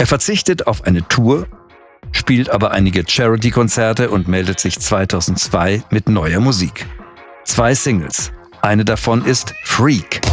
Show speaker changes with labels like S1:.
S1: Er verzichtet auf eine Tour, spielt aber einige Charity-Konzerte und meldet sich 2002 mit neuer Musik. 2 Singles. Eine davon ist Freak.